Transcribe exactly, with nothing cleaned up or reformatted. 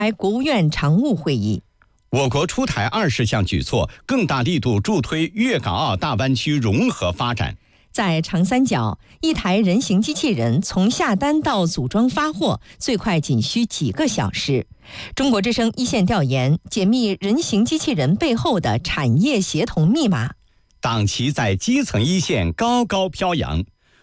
国务院常务会议。 我国出台二十项举措，更大力度助推粤港澳大湾区融合发展。 在长三角，一台人形机器人从下单到组装发货，最快仅需几个小时。中国之声一线调研，解密人形机器人背后的产业协同密码。 党旗在基层一线高高飘扬。